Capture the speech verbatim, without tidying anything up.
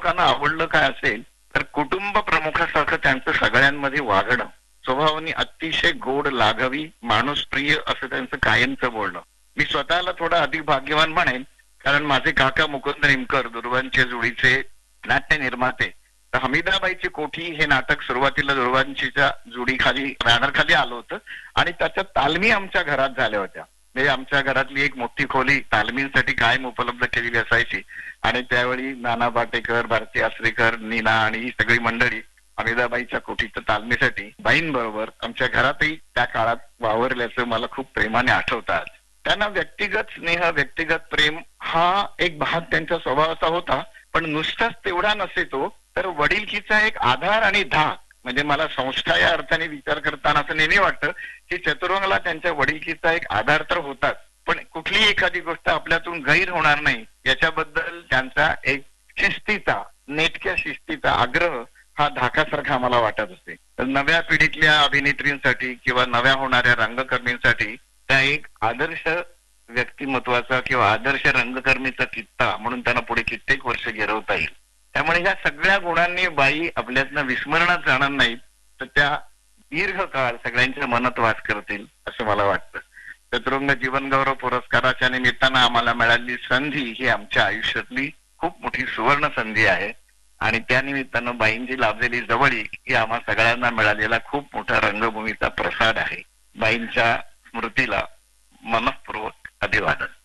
लोकांना आवडलं काय असेल तर कुटुंब प्रमुखासारखं त्यांचं सगळ्यांमध्ये वागणं, स्वभावाने अतिशय गोड, लाघवी, माणूसप्रिय असं त्यांचं कायमचं बोलणं. मी स्वतःला थोडा अधिक भाग्यवान म्हणेन, कारण माझे काका मुकुंद निमकर दुर्वांच्या जोडीचे नाट्य निर्माते. तर हमीदाबाईची कोठी हे नाटक सुरुवातीला दुर्वांचीच्या जोडीखाली बॅनर खाली आलं होतं आणि त्याच्या तालमी आमच्या घरात झाल्या होत्या. म्हणजे आमच्या घरातली एक मोठी खोली तालमींसाठी कायम उपलब्ध केलेली असायची आणि त्यावेळी नाना पाटेकर, भारती आसरेकर, नीना आणि ही सगळी मंडळी हमीदाबाईच्या कोठीच्या तालमीसाठी बाईंबरोबर आमच्या घरातही त्या काळात वावरल्याचं मला खूप प्रेमाने आठवतात. त्यांना व्यक्तिगत स्नेह, व्यक्तिगत प्रेम हा एक भाग त्यांच्या स्वभावाचा होता, पण नुसताच तेवढा नसे तो, तर वडिलकीचा एक आधार आणि धाक. म्हणजे मला संस्था या अर्थाने विचार करताना असं नेहमी वाटतं की चतुरंगला त्यांच्या वडिलकीचा एक आधार तर होताच, पण कुठलीही एखादी गोष्ट आपल्यातून गैर होणार नाही याच्याबद्दल त्यांचा एक शिस्तीचा, नेटक्या शिस्तीचा आग्रह हा धाकासारखा आम्हाला वाटत असते. तर नव्या पिढीतल्या अभिनेत्रींसाठी किंवा नव्या होणाऱ्या रंगकर्मींसाठी त्या एक आदर्श व्यक्तिमत्वाचा किंवा आदर्श रंगकर्मीचा किस्सा म्हणून त्यांना पुढे कित्येक वर्ष गिरवता येईल. त्यामुळे ह्या सगळ्या गुणांनी बाई आपल्यातनं विस्मरणात जाणार नाहीत, तर त्या दीर्घकाळ सगळ्यांच्या मनात वास करतील असं मला वाटतं. चतुरंग जीवनगौरव पुरस्काराच्या निमित्तानं आम्हाला मिळालेली संधी ही आमच्या आयुष्यातली खूप मोठी सुवर्ण संधी आहे आणि त्या निमित्तानं बाईंची लाभलेली जवळीक ही आम्हा सगळ्यांना मिळालेला खूप मोठा रंगभूमीचा प्रसाद आहे. बाईंच्या स्मृतीला मनःपूर्वक अभिवादन.